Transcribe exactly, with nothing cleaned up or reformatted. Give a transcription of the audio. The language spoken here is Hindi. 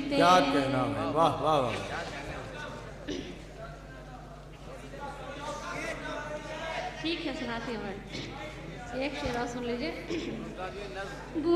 कहते क्या हैं। कहना है, वाह वाह वाह। ठीक है सुनाती हूँ मैं, एक शेर और सुन लीजिए।